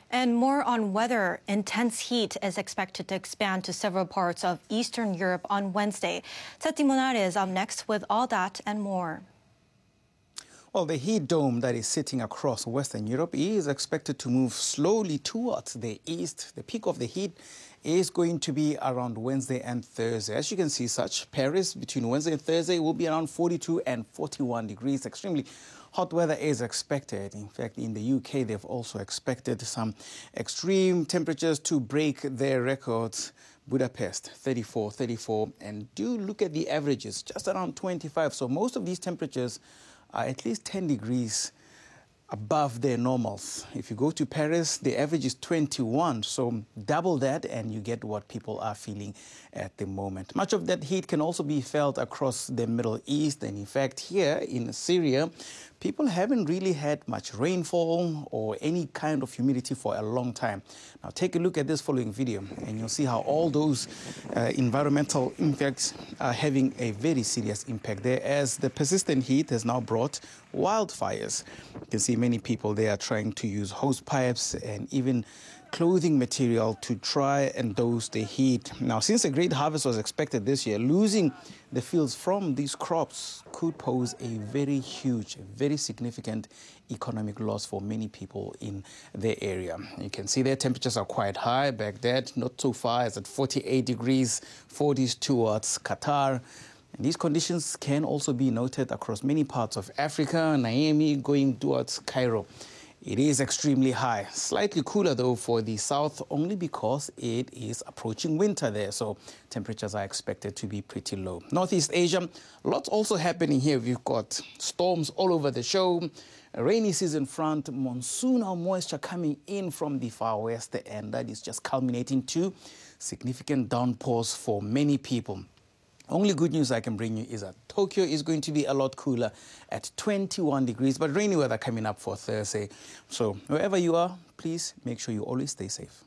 And more on weather. Intense heat is expected to expand to several parts of Eastern Europe on Wednesday. Tati Monare is up next with all that and more. Well, the heat dome that is sitting across Western Europe is expected to move slowly towards the east. The peak of the heat is going to be around Wednesday and Thursday. As you can see, Paris between Wednesday and Thursday will be around 42 and 41 degrees. Extremely hot weather is expected. In fact, in the UK, they've also expected some extreme temperatures to break their records. Budapest, 34, and do look at the averages, just around 25. So most of these temperatures are at least 10 degrees above their normals. If you go to Paris, the average is 21, so double that and you get what people are feeling at the moment. Much of that heat can also be felt across the Middle East, and in fact here in Syria, people haven't really had much rainfall or any kind of humidity for a long time. Now take a look at this following video and you'll see how all those environmental impacts are having a very serious impact there, as the persistent heat has now brought wildfires. You can see many people there are trying to use hose pipes and even clothing material to try and dose the heat. Now, since a great harvest was expected this year, losing the fields from these crops could pose a very huge, very significant economic loss for many people in the area. You can see their temperatures are quite high. Baghdad, not so far as at 48 degrees, 40s towards Qatar. And these conditions can also be noted across many parts of Africa. Niamey going towards Cairo. It is extremely high. Slightly cooler, though, for the south, only because it is approaching winter there. So temperatures are expected to be pretty low. Northeast Asia, lots also happening here. We've got storms all over the show, a rainy season front, monsoonal moisture coming in from the far west, and that is just culminating to significant downpours for many people. Only good news I can bring you is that Tokyo is going to be a lot cooler at 21 degrees, but rainy weather coming up for Thursday. So wherever you are, please make sure you always stay safe.